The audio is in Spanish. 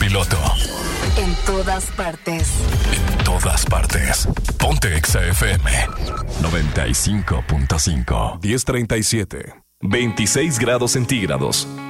piloto. En todas partes. En todas partes. Ponte Exa FM 95.5. 10:37. 26 grados centígrados.